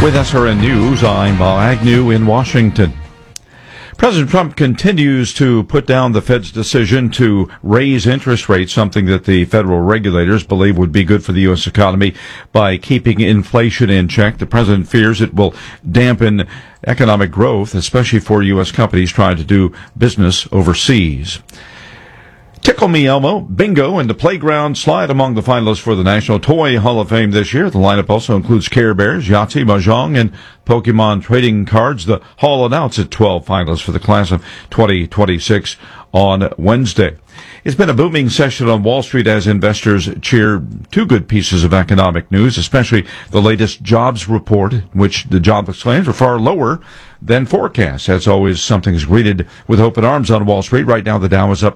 With SRN News, I'm Bob Agnew in Washington. President Trump continues to put down the Fed's decision to raise interest rates, something that the federal regulators believe would be good for the U.S. economy by keeping inflation in check. The president fears it will dampen economic growth, especially for U.S. companies trying to do business overseas. Tickle Me Elmo, Bingo, and the Playground slide among the finalists for the National Toy Hall of Fame this year. The lineup also includes Care Bears, Yahtzee, Mahjong, and Pokemon trading cards. The Hall announced its 12 finalists for the class of 2026 on Wednesday. It's been a booming session on Wall Street as investors cheer two good pieces of economic news, especially the latest jobs report, in which the jobless claims are far lower than forecast. As always, something's greeted with open arms on Wall Street. Right now, the Dow is up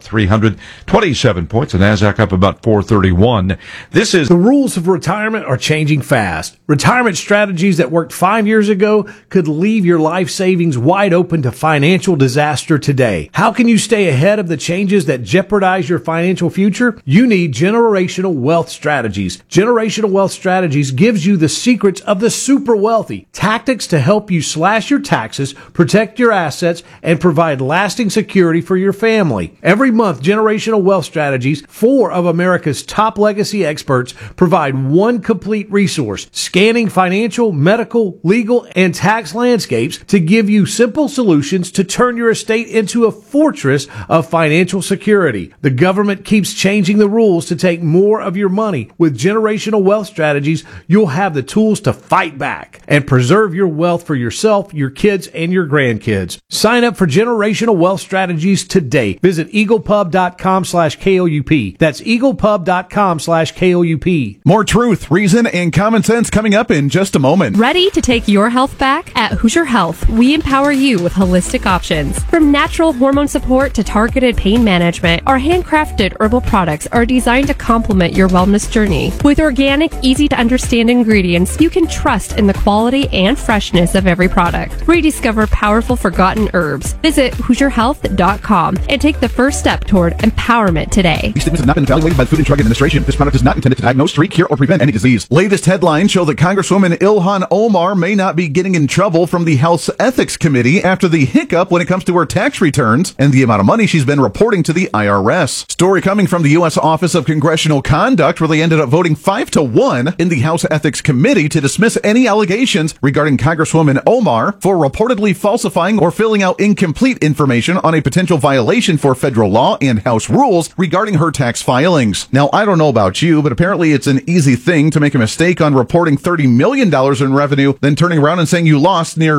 327 points, the Nasdaq up about 431. The rules of retirement are changing fast. Retirement strategies that worked 5 years ago could leave your life savings wide open to financial disaster today. How can you stay ahead of the changes that jeopardize your financial future? You need Generational Wealth Strategies. Generational Wealth Strategies gives you the secrets of the super wealthy, tactics to help you slash your taxes, protect your assets, and provide lasting security for your family. Every month, Generational Wealth Strategies, 4 of America's top legacy experts, provide one complete resource, scanning financial, medical, legal, and tax landscapes to give you simple solutions to turn your estate into a fortress of financial security. The government keeps changing the rules to take more of your money. With Generational Wealth Strategies, you'll have the tools to fight back and preserve your wealth for yourself, your kids, and your grandkids. Sign up for Generational Wealth Strategies today. Visit eaglepub.com/KOUP. That's eaglepub.com/KOUP. More truth, reason, and common sense coming up in just a moment. Ready to take your health back? At Hoosier Health, we empower you with holistic options. From natural hormone support to targeted pain management, our handcrafted herbal products are designed to complement your wellness journey. With organic, easy-to-understand ingredients, you can trust in the quality and freshness of every product. Rediscover powerful forgotten herbs. Visit HoosierHealth.com and take the first step toward empowerment today. These statements have not been evaluated by the Food and Drug Administration. This product is not intended to diagnose, treat, cure, or prevent any disease. Latest headlines show that Congresswoman Ilhan Omar may not be getting in trouble from the House Ethics Committee after the hiccup when it comes to her tax returns and the amount of money she's been reporting to the IRS. Story coming from the U.S. Office of Congressional Conduct, where they ended up voting 5-1 in the House Ethics Committee to dismiss any allegations regarding Congresswoman Omar for reportedly falsifying or filling out incomplete information on a potential violation for federal law and House rules regarding her tax filings. Now, I don't know about you, but apparently it's an easy thing to make a mistake on reporting $30 million in revenue, then turning around and saying you lost near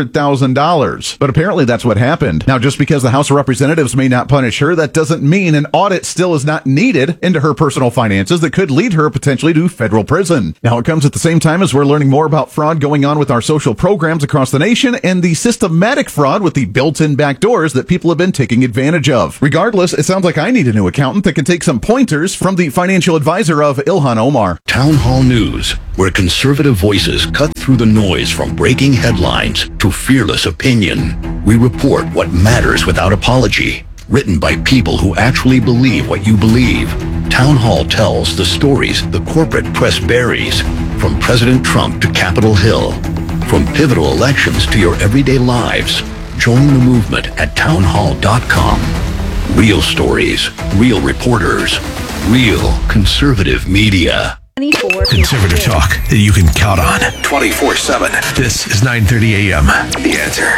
$100,000. But apparently that's what happened. Now, just because the House of Representatives may not punish her, that doesn't mean an audit still is not needed into her personal finances that could lead her potentially to federal prison. Now, it comes at the same time as we're learning more about fraud going on with our social programs across the nation and the systematic fraud with the built-in backdoors that people have been taking advantage of. Regardless, it sounds like I need a new accountant that can take some pointers from the financial advisor of Ilhan Omar. Town Hall News, where conservative voices cut through the noise from breaking headlines to fearless opinion. We report what matters without apology. Written by people who actually believe what you believe. Town Hall tells the stories the corporate press buries, from President Trump to Capitol Hill, from pivotal elections to your everyday lives. Join the movement at townhall.com. Real stories, real reporters, real conservative media. Conservative talk that you can count on 24/7. This is 9:30 a.m. The Answer.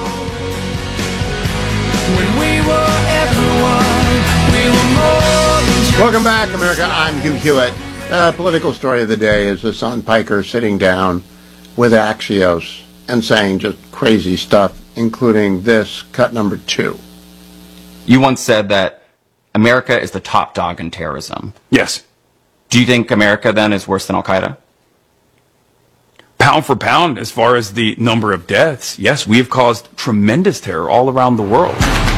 When we were everyone, we were more than just... Welcome back, America. I'm Hugh Hewitt. Political story of the day is Hassan Piker sitting down with Axios and saying just crazy stuff, including this, cut number 2. You once said that America is the top dog in terrorism. Yes. Do you think America, then, is worse than Al-Qaeda? Pound for pound, as far as the number of deaths, yes, we have caused tremendous terror all around the world.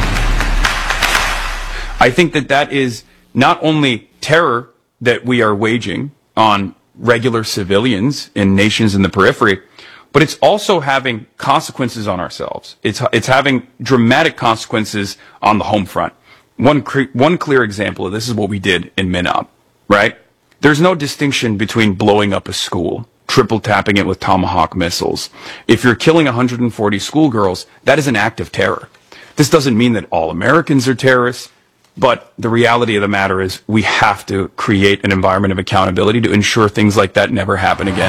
I think that that is not only terror that we are waging on regular civilians in nations in the periphery, but it's also having consequences on ourselves. It's having dramatic consequences on the home front. One clear example of this is what we did in Minop, right? There's no distinction between blowing up a school triple tapping it with Tomahawk missiles. If you're killing 140 schoolgirls, that is an act of terror. This doesn't mean that all Americans are terrorists, but the reality of the matter is we have to create an environment of accountability to ensure things like that never happen again.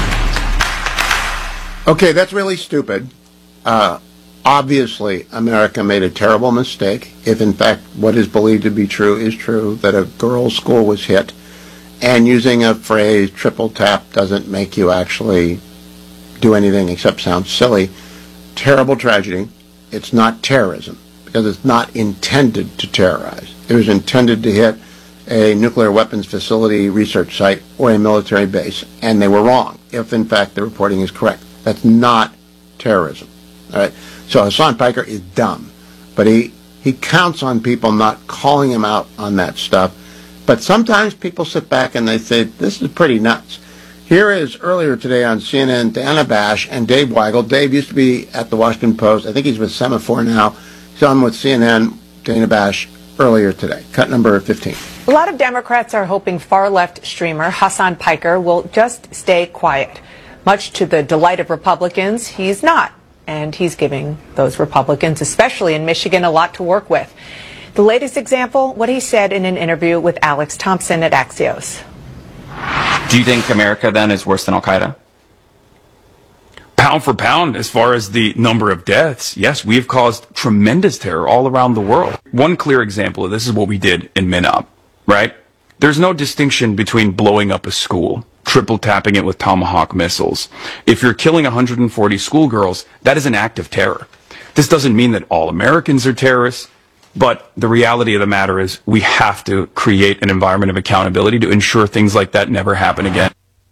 Okay, that's really stupid. Obviously, America made a terrible mistake, if in fact what is believed to be true is true, that a girl's school was hit. And using a phrase, triple tap, doesn't make you actually do anything except sound silly. Terrible tragedy. It's not terrorism, because it's not intended to terrorize. It was intended to hit a nuclear weapons facility, research site, or a military base, and they were wrong, if in fact the reporting is correct. That's not terrorism. All right. So Hasan Piker is dumb, but he counts on people not calling him out on that stuff. But sometimes people sit back and they say, this is pretty nuts. Here is earlier today on CNN, Dana Bash and Dave Weigel. Dave used to be at the Washington Post. I think he's with Semaphore now. He's on with CNN, Dana Bash, earlier today. Cut number 15. A lot of Democrats are hoping far-left streamer Hasan Piker will just stay quiet. Much to the delight of Republicans, he's not. And he's giving those Republicans, especially in Michigan, a lot to work with. The latest example, what he said in an interview with Alex Thompson at Axios. Do you think America then is worse than Al-Qaeda? Pound for pound, as far as the number of deaths, yes, we have caused tremendous terror all around the world. One clear example of this is what we did in Minop, right? There's no distinction between blowing up a school, triple tapping it with Tomahawk missiles. If you're killing 140 schoolgirls, that is an act of terror. This doesn't mean that all Americans are terrorists, but the reality of the matter is we have to create an environment of accountability to ensure things like that never happen again.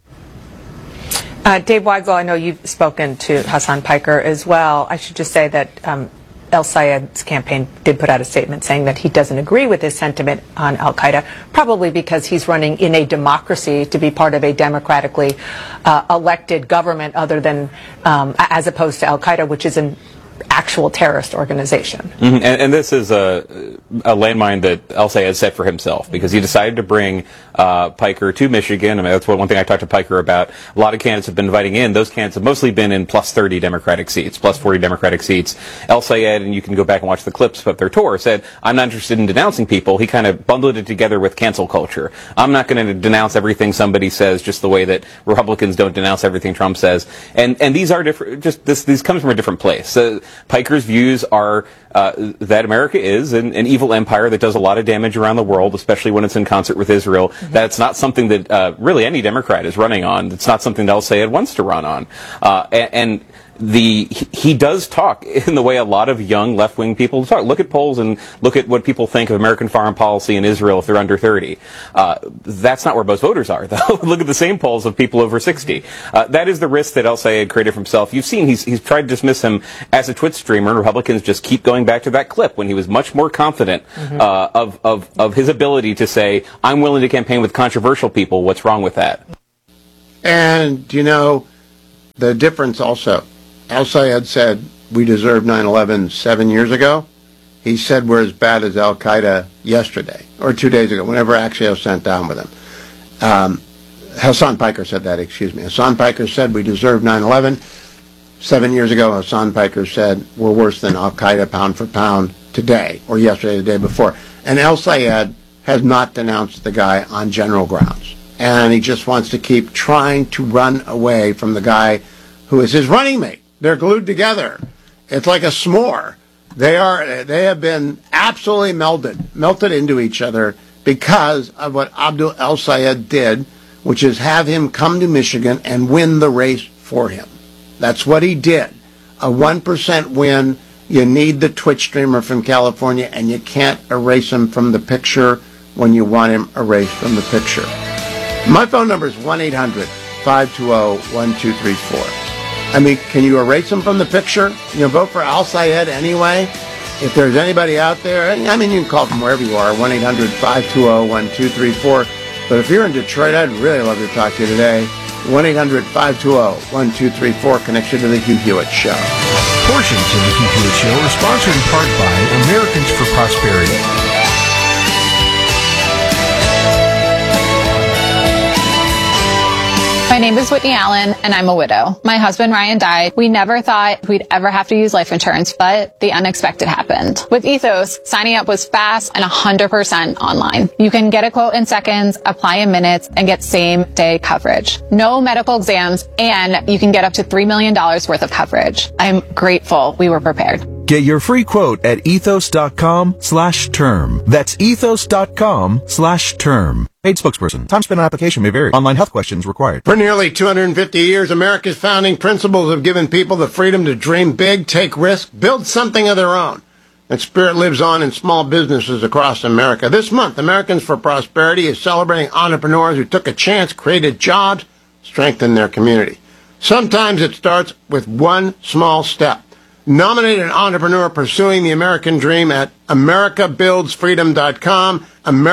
Dave Weigel, I know you've spoken to Hasan Piker as well. I should just say that El Sayed's campaign did put out a statement saying that he doesn't agree with his sentiment on Al-Qaeda, probably because he's running in a democracy to be part of a democratically elected government other than, as opposed to Al-Qaeda, which is an actual terrorist organization. Mm-hmm. And this is a landmine that El Sayed set for himself, because he decided to bring Piker to Michigan. I mean, that's one thing I talked to Piker about. A lot of candidates have been inviting in. Those candidates have mostly been in plus 30 Democratic seats, plus 40 Democratic seats. El Sayed, and you can go back and watch the clips of their tour, said, I'm not interested in denouncing people. He kind of bundled it together with cancel culture. I'm not going to denounce everything somebody says just the way that Republicans don't denounce everything Trump says. And these are different, these come from a different place. Piker's views are that America is an evil empire that does a lot of damage around the world, especially when it's in concert with Israel. Mm-hmm. That's not something that really any Democrat is running on. It's not something that El Sayed wants to run on. And he does talk in the way a lot of young left-wing people talk. Look at polls and look at what people think of American foreign policy in Israel if they're under 30. That's not where most voters are, though. Look at the same polls of people over 60. That is the risk that El Sayed created for himself. You've seen he's tried to dismiss him as a Twitch streamer, and Republicans just keep going back to that clip when he was much more confident of his ability to say, I'm willing to campaign with controversial people. What's wrong with that? And, you know, the difference also, El Sayed said we deserved 9/11 7 years ago. He said we're as bad as Al-Qaeda yesterday, or 2 days ago, whenever Axios sent down with him. Hasan Piker said that, excuse me. Hasan Piker said we deserved 9/11. 7 years ago, Hasan Piker said we're worse than Al-Qaeda pound for pound today, or yesterday, the day before. And El Sayed has not denounced the guy on general grounds. And he just wants to keep trying to run away from the guy who is his running mate. They're glued together. It's like a s'more. They have been absolutely melted into each other because of what Abdul El Sayed did, which is have him come to Michigan and win the race for him. That's what he did. A 1% win. You need the Twitch streamer from California, and you can't erase him from the picture when you want him erased from the picture. My phone number is 1-800-520-1234. I mean, can you erase him from the picture? You know, vote for El Sayed anyway. If there's anybody out there, I mean, you can call from wherever you are, 1-800-520-1234. But if you're in Detroit, I'd really love to talk to you today. 1-800-520-1234 connects you to the Hugh Hewitt Show. Portions of the Hugh Hewitt Show are sponsored in part by Americans for Prosperity. name is Whitney Allen, and I'm a widow. My husband, Ryan, died. We never thought we'd ever have to use life insurance, but the unexpected happened. With Ethos, signing up was fast and 100% online. You can get a quote in seconds, apply in minutes, and get same-day coverage. No medical exams, and you can get up to $3 million worth of coverage. I'm grateful we were prepared. Get your free quote at ethos.com/term. That's ethos.com/term. Paid spokesperson. Time spent on application may vary. Online health questions required. For nearly 250 years, America's founding principles have given people the freedom to dream big, take risks, build something of their own. That spirit lives on in small businesses across America. This month, Americans for Prosperity is celebrating entrepreneurs who took a chance, created jobs, strengthened their community. Sometimes it starts with one small step. Nominate an entrepreneur pursuing the American dream at americabuildsfreedom.com,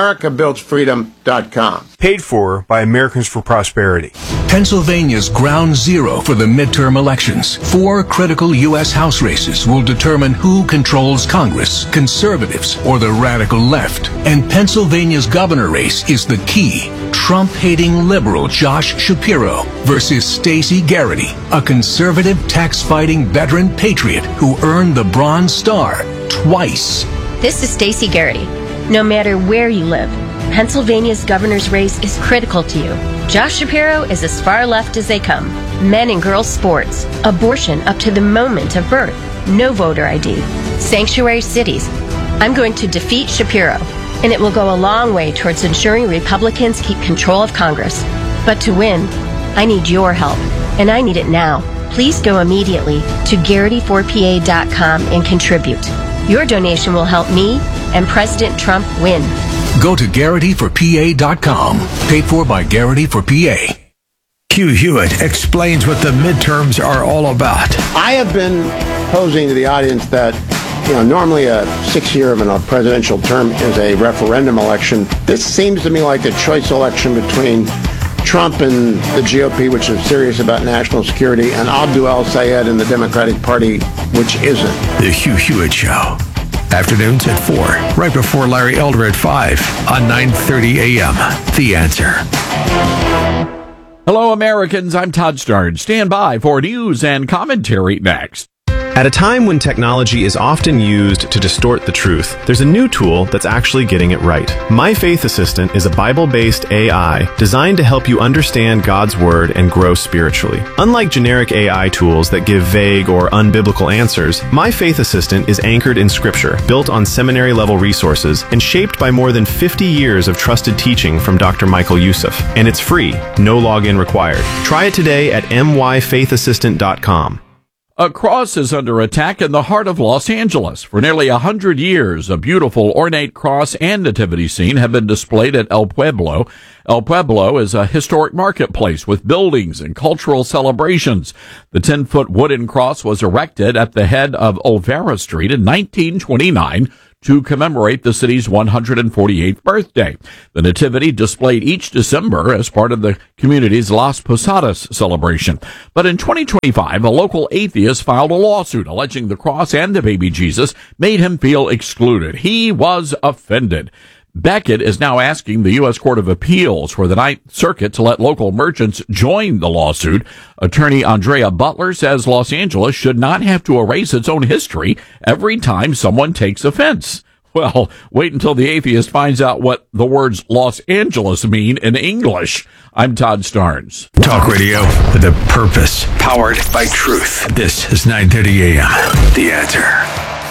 americabuildsfreedom.com. Paid for by Americans for Prosperity. Pennsylvania's ground zero for the midterm elections. 4 critical U.S. House races will determine who controls Congress, conservatives or the radical left. And Pennsylvania's governor race is the key. Trump-hating liberal Josh Shapiro versus Stacey Garrity, a conservative tax-fighting veteran patriot who earned the Bronze Star twice. This is Stacey Garrity. No matter where you live, Pennsylvania's governor's race is critical to you. Josh Shapiro is as far left as they come. Men and girls sports, abortion up to the moment of birth, no voter ID, sanctuary cities. I'm going to defeat Shapiro, and it will go a long way towards ensuring Republicans keep control of Congress. But to win, I need your help, and I need it now. Please go immediately to Garrity4PA.com and contribute. Your donation will help me and President Trump win. Go to Garrity4PA.com. Paid for by Garrity for PA. Hugh Hewitt explains what the midterms are all about. I have been posing to the audience that, normally a 6-year of a presidential term is a referendum election. This seems to me like a choice election between Trump and the GOP, which is serious about national security, and Abdul El-Sayed and the Democratic Party, which isn't. The Hugh Hewitt Show. Afternoons at 4, right before Larry Elder at 5 on 9:30 a.m. The Answer. Hello, Americans. I'm Todd Starnes. Stand by for news and commentary next. At a time when technology is often used to distort the truth, there's a new tool that's actually getting it right. My Faith Assistant is a Bible-based AI designed to help you understand God's Word and grow spiritually. Unlike generic AI tools that give vague or unbiblical answers, My Faith Assistant is anchored in Scripture, built on seminary-level resources, and shaped by more than 50 years of trusted teaching from Dr. Michael Youssef. And it's free, no login required. Try it today at myfaithassistant.com. A cross is under attack in the heart of Los Angeles. For nearly 100 years, a beautiful ornate cross and nativity scene have been displayed at El Pueblo. El Pueblo is a historic marketplace with buildings and cultural celebrations. The 10-foot wooden cross was erected at the head of Olvera Street in 1929 to commemorate the city's 148th birthday. The Nativity displayed each December as part of the community's Las Posadas celebration. But in 2025, a local atheist filed a lawsuit alleging the cross and the baby Jesus made him feel excluded. He was offended. Beckett is now asking the U.S. Court of Appeals for the Ninth Circuit to let local merchants join the lawsuit. Attorney Andrea Butler says Los Angeles should not have to erase its own history every time someone takes offense. Well, wait until the atheist finds out what the words Los Angeles mean in English. I'm Todd Starnes. Talk radio with a purpose, powered by truth. This is 9:30 a.m. The Answer.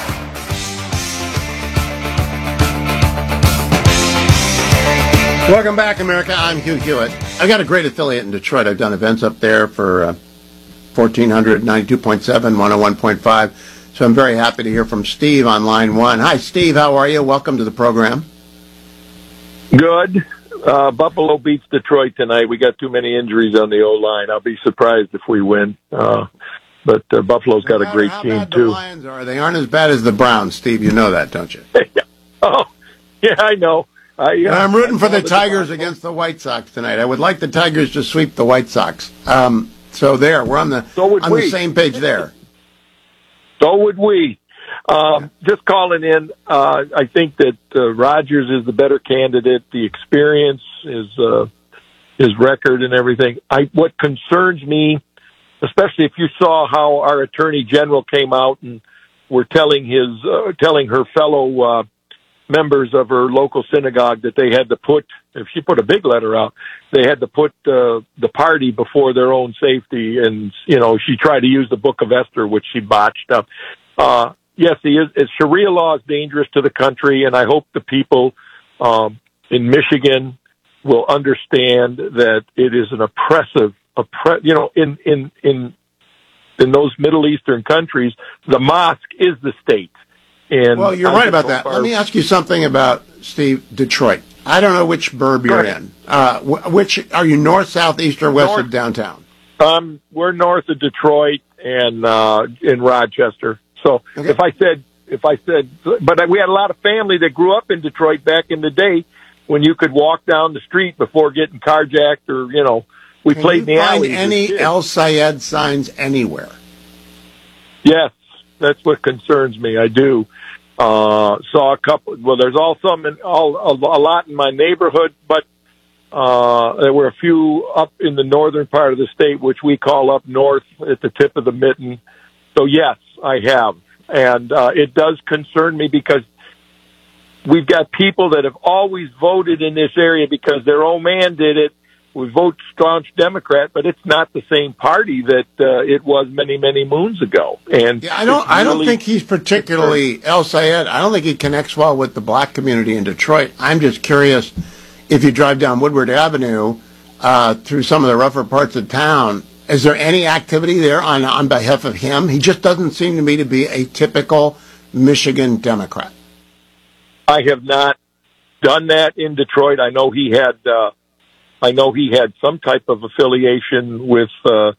Welcome back, America. I'm Hugh Hewitt. I've got a great affiliate in Detroit. I've done events up there for 1400, 92.7, 101.5. So I'm very happy to hear from Steve on line one. Hi, Steve. How are you? Welcome to the program. Good. Buffalo beats Detroit tonight. We got too many injuries on the O-line. I'll be surprised if we win. But Buffalo's got a great team, too. The Lions are. They aren't as bad as the Browns, Steve. You know that, don't you? Oh, yeah, I know. I'm rooting for the Tigers against the White Sox tonight. I would like the Tigers to sweep the White Sox. So there, we're on the same page there. So would we. Just calling in, I think that Rodgers is the better candidate. The experience is his record and everything. What concerns me, especially if you saw how our Attorney General came out and were telling her fellow members of her local synagogue that they had to put, if she put a big letter out, they had to put the party before their own safety. And, she tried to use the Book of Esther, which she botched up. Yes, Sharia law is dangerous to the country, and I hope the people in Michigan will understand that it is an oppressive, in those Middle Eastern countries, the mosque is the state. And well, you're right about that. Let me ask you something about, Steve, Detroit. I don't know which burb you're in. Which are you, north, south, east, or west of downtown? We're north of Detroit and in Rochester. So okay. If I said, but we had a lot of family that grew up in Detroit back in the day when you could walk down the street before getting carjacked, or we played in the alley. Can you find any El Sayed signs anywhere? Yes, that's what concerns me. I do. Saw a couple. Well, there's a lot in my neighborhood, but there were a few up in the northern part of the state, which we call up north at the tip of the mitten. So yes, I have, and it does concern me because we've got people that have always voted in this area because their old man did it. We vote staunch Democrat, but it's not the same party that it was many, many moons ago. And yeah, I don't think he's particularly El Sayed. I don't think he connects well with the black community in Detroit. I'm just curious, if you drive down Woodward Avenue through some of the rougher parts of town, is there any activity there on behalf of him? He just doesn't seem to me to be a typical Michigan Democrat. I have not done that in Detroit. I know he had some type of affiliation with the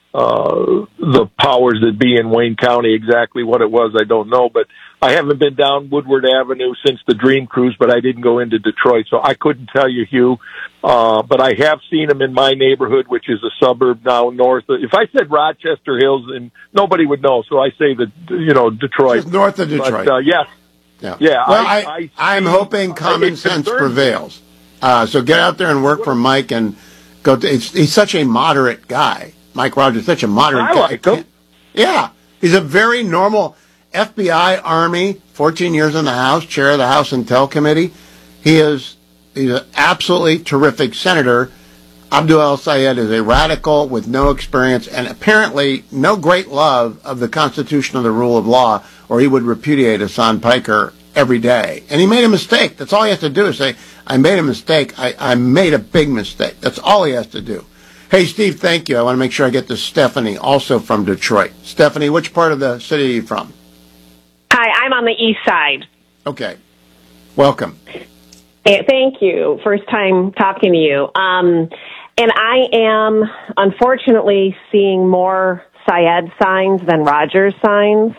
powers that be in Wayne County. Exactly what it was, I don't know. But I haven't been down Woodward Avenue since the Dream Cruise, but I didn't go into Detroit, so I couldn't tell you, Hugh. But I have seen him in my neighborhood, which is a suburb now north. If I said Rochester Hills, and nobody would know, so I say that Detroit, just north of Detroit. But, yes. Yeah. Well, I'm hoping common sense prevails. So get out there and work for Mike and go. He's such a moderate guy. Mike Rogers, such a moderate guy. Like him. Yeah, he's a very normal FBI, Army, 14 years in the House, chair of the House Intel Committee. He's an absolutely terrific senator. Abdul El Sayed is a radical with no experience and apparently no great love of the Constitution or the rule of law, or he would repudiate Hassan Piker every day. And he made a mistake. That's all he has to do is say, I made a mistake. I made a big mistake. That's all he has to do. Hey, Steve, thank you. I want to make sure I get to Stephanie, also from Detroit. Stephanie, which part of the city are you from? Hi, I'm on the east side. Okay. Welcome. Thank you. First time talking to you. And I am, unfortunately, seeing more Sayed signs than Rogers signs.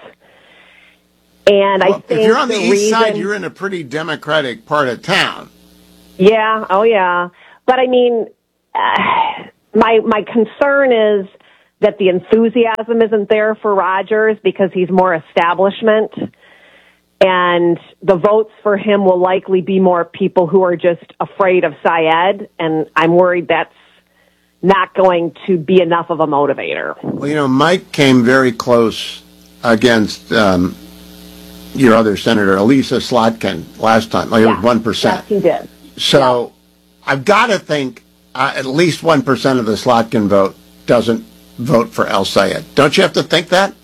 And I think if you're on the east side, you're in a pretty Democratic part of town. Yeah, oh yeah. But I mean, my concern is that the enthusiasm isn't there for Rogers because he's more establishment. And the votes for him will likely be more people who are just afraid of Sayed. And I'm worried that's not going to be enough of a motivator. Well, Mike came very close against your other senator, Elisa Slotkin, last time. It was 1%. Yes, he did. So I've got to think at least 1% of the Slotkin vote doesn't vote for El Sayed. Don't you have to think that?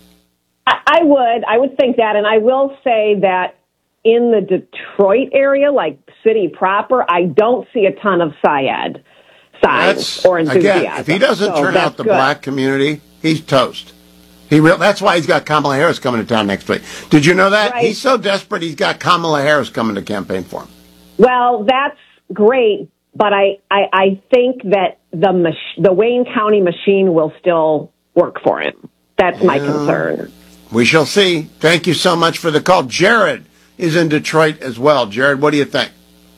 I would think that, and I will say that in the Detroit area, like city proper, I don't see a ton of Sayed signs or enthusiasm. Again, if he doesn't turn out the black community, he's toast. That's why he's got Kamala Harris coming to town next week. Did you know that? Right. He's so desperate he's got Kamala Harris coming to campaign for him. Well, that's great, but I think that the Wayne County machine will still work for him. That's my concern. We shall see. Thank you so much for the call. Jared is in Detroit as well. Jared, what do you think?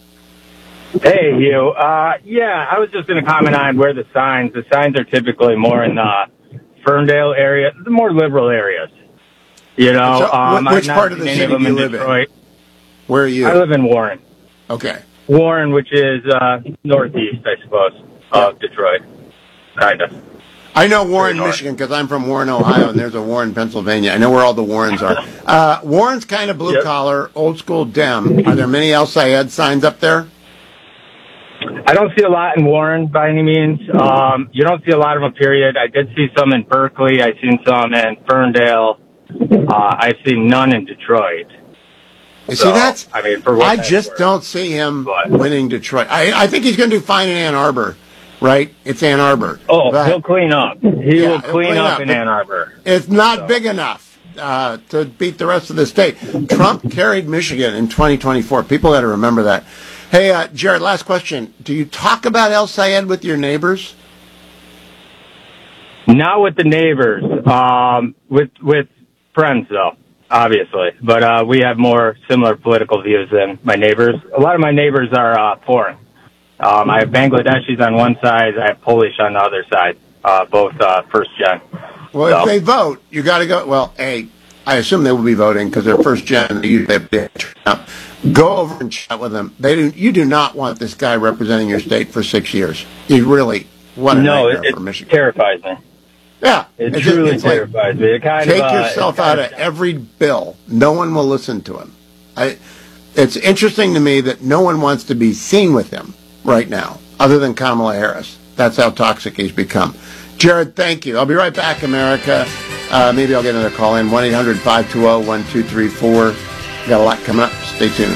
Hey, Hugh. Yeah, I was just going to comment on where the signs are typically more in the Ferndale area, the more liberal areas. Which part of the city do you live in? Where are you? I live in Warren. Okay. Warren, which is northeast, I suppose. of Detroit, kind of. I know Warren, Michigan, because I'm from Warren, Ohio, and there's a Warren, Pennsylvania. I know where all the Warrens are. Warren's kind of blue-collar, old-school Dem. Are there many El Sayed signs up there? I don't see a lot in Warren by any means. You don't see a lot of them, period. I did see some in Berkeley. I've seen some in Ferndale. I've seen none in Detroit. You see, that's... I mean, for what I that's just worth. don't see him winning Detroit. I think he's going to do fine in Ann Arbor, right? It's Ann Arbor. Oh, But- he'll clean up. He will he'll clean up in Ann Arbor. It's not big enough to beat the rest of the state. Trump carried Michigan in 2024. People got to remember that. Hey, Jared, last question. Do you talk about El Sayed with your neighbors? Not with the neighbors. With friends, though, obviously. But we have more similar political views than my neighbors. A lot of my neighbors are foreign. I have Bangladeshis on one side. I have Polish on the other side, both first gen. Well, So- if they vote, you got to go. Well, I assume they will be voting because they're first gen. Go over and chat with them. You do not want this guy representing your state for 6 years. You really want a No, nightmare it for Michigan. terrifies me. Yeah, It it's truly it's like, terrifies me. It kind take of, yourself out of every bill. No one will listen to him. It's interesting to me that no one wants to be seen with him right now, other than Kamala Harris. That's how toxic he's become. Jared, thank you. I'll be right back, America. Maybe I'll get another call in. 1-800-520-1234. Got a lot coming up. Stay tuned.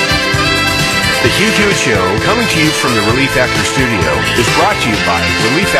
The Hugh Hewitt Show, coming to you from the Relief Actor Studio, is brought to you by Relief